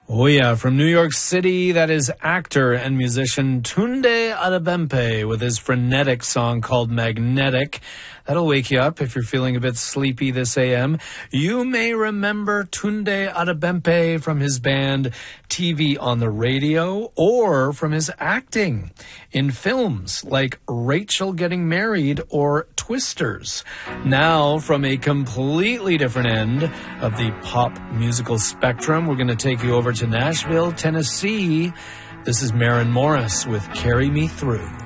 Oh yeah, from New York City, that is actor and musician Tunde Adebimpe with his frenetic song called Magnetic. That'll wake you up if you're feeling a bit sleepy this AM. You may remember Tunde Adebimpe from his band TV on the Radio or from his acting in films like Rachel Getting Married or Twisters. Now, from a completely different end of the pop musical spectrum, we're going to take you over to Nashville, Tennessee. This is Maren Morris with Carry Me Through.